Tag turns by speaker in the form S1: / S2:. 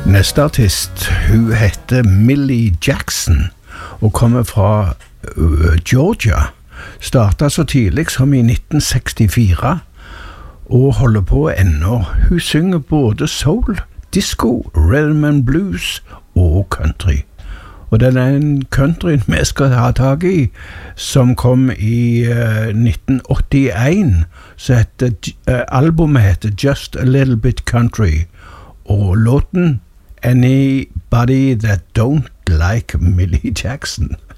S1: Neste artist, hun heter Millie Jackson og kommer fra Georgia. Startet så tidlig som i 1964 og holder på ennå. Hun synger både soul, disco, rhythm and blues og country. Og den en countryen vi skal ha tag i, som kom i 1981, så albumet heter Just a Little Bit Country, og låten Anybody That Don't Like Millie Jackson.